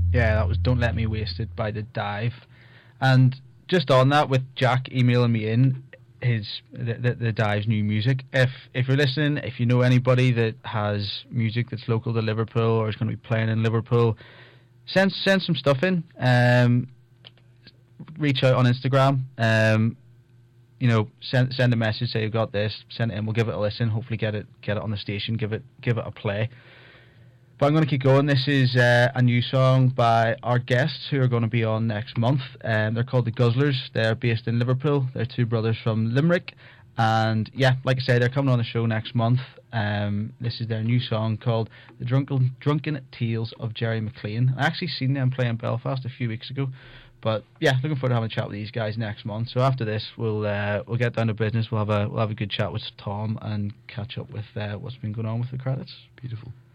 Yeah, that was Don't Let Me Waste It by The Dive. And just on that, with Jack emailing me in the Dive's new music, if you're listening, if you know anybody that has music that's local to Liverpool or is going to be playing in Liverpool, send some stuff in. Reach out on Instagram. Send a message, say you've got this, send it in, we'll give it a listen, hopefully get it on the station, give it a play. But I'm going to keep going. This is a new song by our guests who are going to be on next month. They're called the Guzzlers. They're based in Liverpool. They're two brothers from Limerick. And yeah, like I say, they're coming on the show next month. This is their new song called The Drunken Tales of Jerry McLean. I actually seen them play in Belfast a few weeks ago. But yeah, looking forward to having a chat with these guys next month. So after this, we'll get down to business. We'll have a good chat with Tom and catch up with what's been going on with the credits. Beautiful.